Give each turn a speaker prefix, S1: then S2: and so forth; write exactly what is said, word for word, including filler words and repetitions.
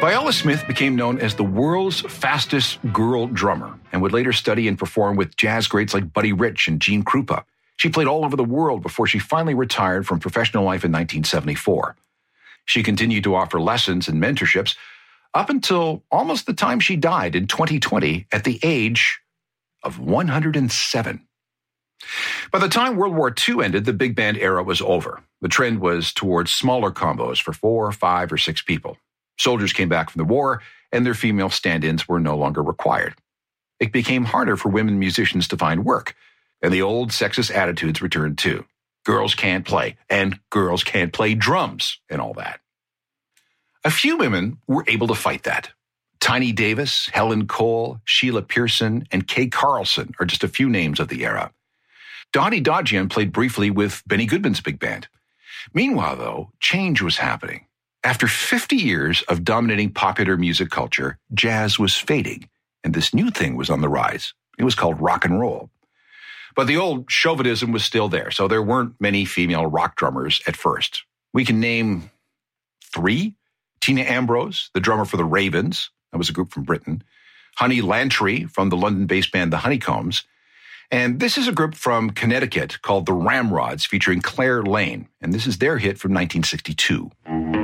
S1: Viola Smith became known as the world's fastest girl drummer and would later study and perform with jazz greats like Buddy Rich and Gene Krupa. She played all over the world before she finally retired from professional life in nineteen seventy-four. She continued to offer lessons and mentorships up until almost the time she died in twenty twenty at the age of one hundred seven. By the time World War Two ended, the big band era was over. The trend was towards smaller combos for four, five, or six people. Soldiers came back from the war, and their female stand-ins were no longer required. It became harder for women musicians to find work, and the old sexist attitudes returned too. Girls can't play, and girls can't play drums, and all that. A few women were able to fight that. Tiny Davis, Helen Cole, Sheila Pearson, and Kay Carlson are just a few names of the era. Donnie Dodgian played briefly with Benny Goodman's big band. Meanwhile, though, change was happening. After fifty years of dominating popular music culture, jazz was fading, and this new thing was on the rise. It was called rock and roll. But the old chauvinism was still there, so there weren't many female rock drummers at first. We can name three. Tina Ambrose, the drummer for the Ravens, that was a group from Britain. Honey Lantry from the London-based band The Honeycombs. And this is a group from Connecticut called the Ramrods featuring Claire Lane. And this is their hit from nineteen sixty-two.